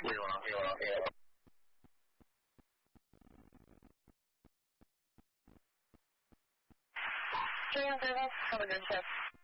有。中央对方，他们跟前。